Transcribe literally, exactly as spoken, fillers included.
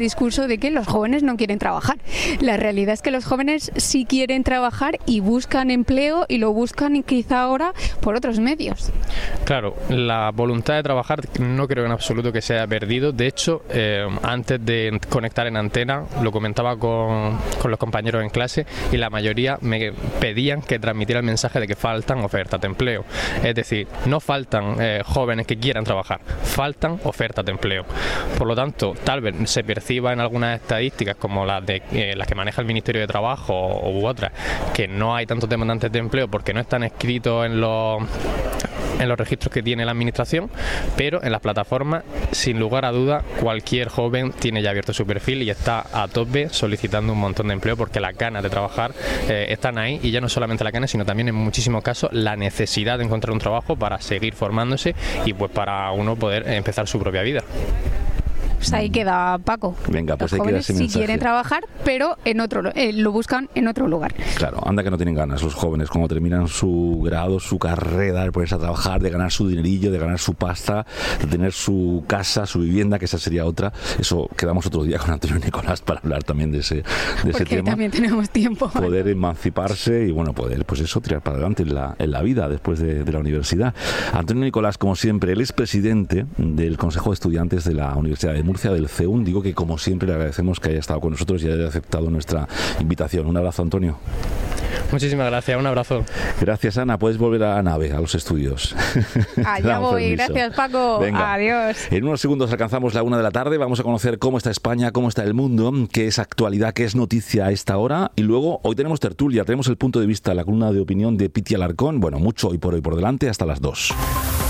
discurso de que los jóvenes no quieren trabajar. La realidad es que los jóvenes sí quieren trabajar y buscan empleo, y lo buscan quizá ahora por otros medios. Claro, la voluntad de trabajar no creo en absoluto que se haya perdido. De hecho, eh, antes de conectar en antena, lo comentaba con, con los compañeros en clase, y la mayoría me pedían que transmitiera el mensaje de que faltan ofertas de empleo. Es decir, no faltan eh, jóvenes que quieran trabajar, faltan ofertas de empleo. Por lo tanto, tal vez se perciba en algunas estadísticas como las de eh, las que maneja el Ministerio de Trabajo o, u otras, que no hay tantos demandantes de empleo porque no están escritos en los en los registros que tiene la administración, pero en las plataformas, sin lugar a duda, cualquier joven tiene ya abierto su perfil y está a tope solicitando un montón de empleo, porque las ganas de trabajar eh, están ahí, y ya no solamente las ganas, sino también en muchísimos casos la necesidad de encontrar un trabajo para seguir formándose y pues para uno poder empezar su propia vida. Pues ahí queda Paco. Venga, pues los ahí queda jóvenes ese sí mensaje. quieren trabajar, pero en otro eh, lo buscan en otro lugar. Claro, anda que no tienen ganas los jóvenes cuando terminan su grado, su carrera, de ponerse a trabajar, de ganar su dinerillo, de ganar su pasta, de tener su casa, su vivienda, que esa sería otra. Eso quedamos otro día con Antonio Nicolás para hablar también de ese, de ese Porque tema. también tenemos tiempo. Poder emanciparse y, bueno, poder, pues eso, tirar para adelante en la, en la vida después de, de la universidad. Antonio Nicolás, como siempre, él es presidente del Consejo de Estudiantes de la Universidad de Murcia, del C E U N. Digo que, como siempre, le agradecemos que haya estado con nosotros y haya aceptado nuestra invitación. Un abrazo, Antonio. Muchísimas gracias, un abrazo. Gracias, Ana. Puedes volver a la nave, a los estudios. Allá voy. Permiso. Gracias, Paco. Venga. Adiós. En unos segundos alcanzamos la una de la tarde. Vamos a conocer cómo está España, cómo está el mundo, qué es actualidad, qué es noticia a esta hora. Y luego, hoy tenemos tertulia, tenemos el punto de vista, la columna de opinión de Piti Alarcón. Bueno, mucho hoy por hoy por delante, hasta las dos.